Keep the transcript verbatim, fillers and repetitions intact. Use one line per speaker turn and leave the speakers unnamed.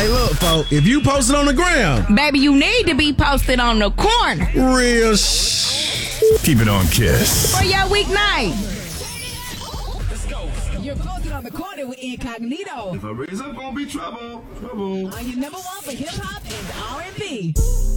Hey, look, folks, if you post it on the ground,
baby, you need to be posted on the corner.
Real sh.
Keep it on Kiss.
For your weeknight.
You're posted on the corner with Incognito.
If I raise up, gonna be trouble. Trouble.
On your number one for hip hop and R and B.